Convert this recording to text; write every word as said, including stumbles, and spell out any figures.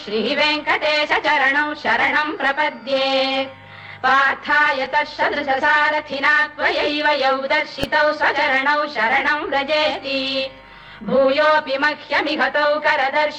श्रीवेङ्कटेश चरणौ शरणम् प्रपद्ये पार्थाय तत्सदृशसारथिना त्वयैव यौ दर्शितौ स्वचरणौ शरणम् व्रजेति भूयोऽपि मह्यमिघतौ करदर्शि